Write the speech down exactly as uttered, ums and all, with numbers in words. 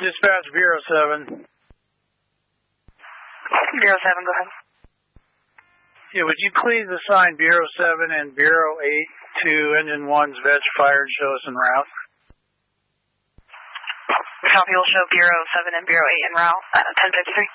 Dispatch Bureau seven. Bureau seven, go ahead. Yeah, would you please assign Bureau seven and Bureau eight to Engine one's veg fire and show us en route? Copy, will show Bureau seven and Bureau eight en route at ten fifty-three.